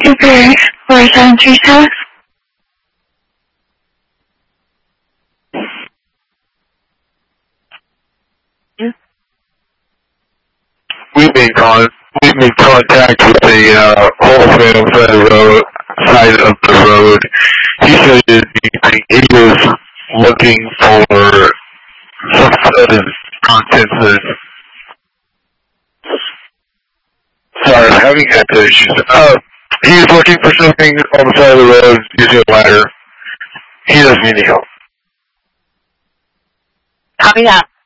Uber for Sandra's house? We made contact with the wholesale side of the road. He said he was looking for some sort of contents. Sorry, I'm having head issues. He's looking for something on the side of the road using a ladder. He doesn't need any help. Copy that.